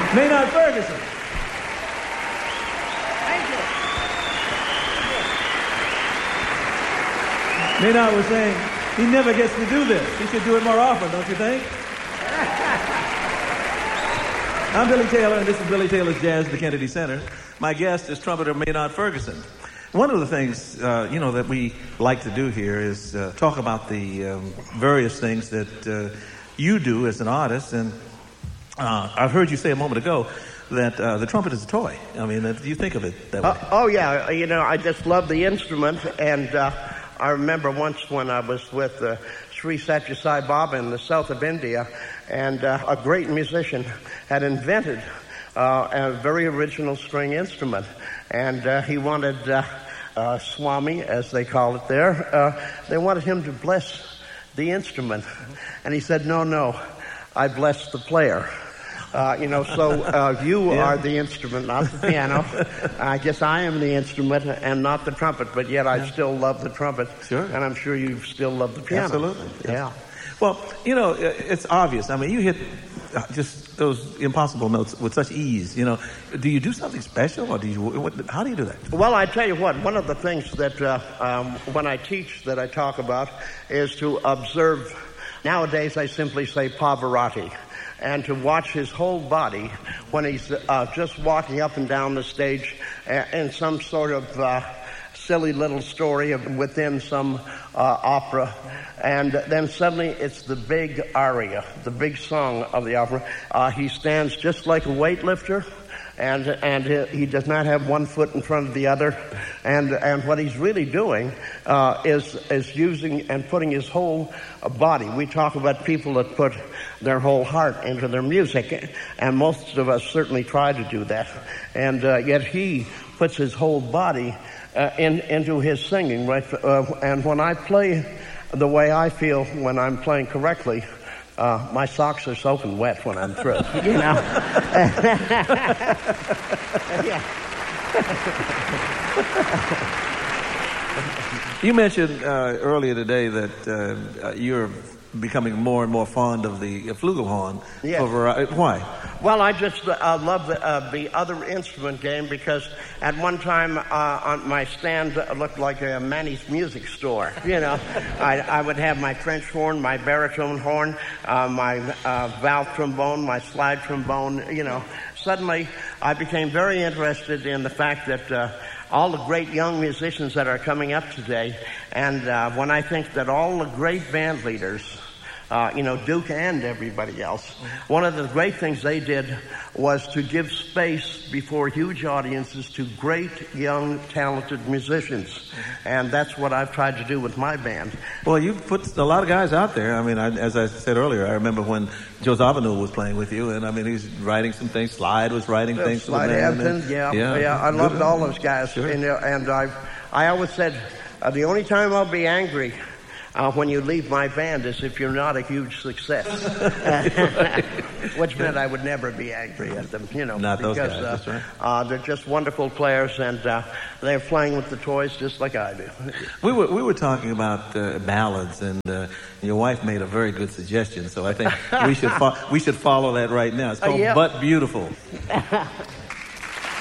Maynard Ferguson. Thank you. Maynard was saying he never gets to do this. He should do it more often, don't you think? I'm Billy Taylor, and this is Billy Taylor's Jazz at the Kennedy Center. My guest is trumpeter Maynard Ferguson. One of the things, that we like to do here is talk about the various things that you do as an artist. And I've heard you say a moment ago that the trumpet is a toy. I mean, do you think of it that way? Oh, yeah. I just love the instrument. And I remember once when I was with Sri Satya Sai Baba in the south of India, and a great musician had invented a very original string instrument. And he wanted Swami, as they call it there, they wanted him to bless the instrument. And he said, no, I bless the player. You are the instrument, not the piano. I guess I am the instrument and not the trumpet, but yet I still love the trumpet. Sure. And I'm sure you still love the piano. Absolutely. Yeah. Well, it's obvious. I mean, you hit just those impossible notes with such ease. Do you do something special, or how do you do that? Well, I tell you what, one of the things that when I teach that I talk about is to observe. Nowadays, I simply say Pavarotti. And to watch his whole body when he's just walking up and down the stage in some sort of silly little story within some opera. And then suddenly it's the big aria, the big song of the opera. He stands just like a weightlifter. And he does not have one foot in front of the other, and what he's really doing is using and putting his whole body. We talk about people that put their whole heart into their music, and most of us certainly try to do that. And yet he puts his whole body into his singing, right? And when I play the way I feel when I'm playing correctly, my socks are soaking wet when I'm through, Yeah. You mentioned earlier today that you're becoming more and more fond of the flugelhorn. Yes. Why? Well, I just love the other instrument game because at one time on my stand looked like a Manny's music store. I would have my French horn, my baritone horn, my valve trombone, my slide trombone. Suddenly I became very interested in the fact that all the great young musicians that are coming up today, and when I think that all the great band leaders, Duke and everybody else, one of the great things they did was to give space before huge audiences to great, young, talented musicians. And that's what I've tried to do with my band. Well, you've put a lot of guys out there. I mean, as I said earlier, I remember when Joe Zawinul was playing with you, and I mean, he's writing some things. Slide was writing things. Slide Hampton, yeah. I loved all those guys. Sure. And I always said, the only time I'll be angry when you leave my band is if you're not a huge success. Which meant I would never be angry at them, Not because those guys, that's right. They're just wonderful players, and they're playing with the toys just like I do. We were talking about ballads, and your wife made a very good suggestion, so I think we should follow that right now. It's called But Beautiful.